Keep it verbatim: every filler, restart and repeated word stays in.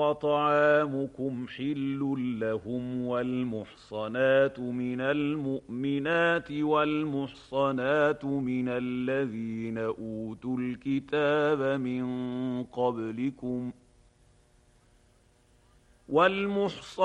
وطعامكم حل لهم والمحصنات من المؤمنات والمحصنات من الذين أوتوا الكتاب من قبلكم والمحصنات